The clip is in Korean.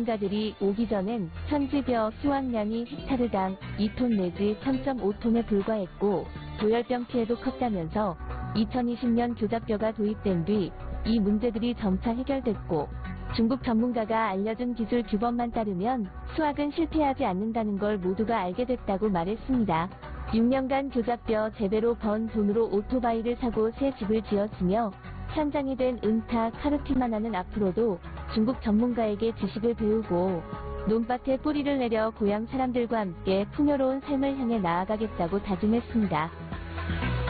전문가들이 오기 전엔 현지벼 수확량이 헥타르당 2톤 내지 3.5톤에 불과했고 고열병 피해도 컸다면서 2020년 교잡벼가 도입된 뒤 이 문제들이 점차 해결됐고 중국 전문가가 알려준 기술 규범만 따르면 수확은 실패하지 않는다는 걸 모두가 알게 됐다고 말했습니다. 6년간 교잡벼 재배로 번 돈으로 오토바이를 사고 새 집을 지었으며 현장이 된 은타 카르티마나는 앞으로도 중국 전문가에게 지식을 배우고 논밭에 뿌리를 내려 고향 사람들과 함께 풍요로운 삶을 향해 나아가겠다고 다짐했습니다.